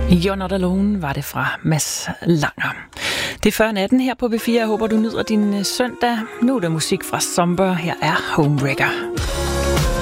You're Not Alone var det fra Mads Langer. Det er før natten her på B4. Jeg håber, du nyder din søndag. Nu er der musik fra Somber. Her er Homewrecker.